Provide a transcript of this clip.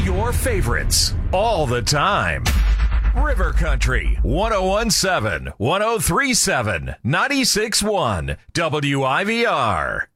Your favorites all the time. River Country 1017, 1037, 96.1 WIVR.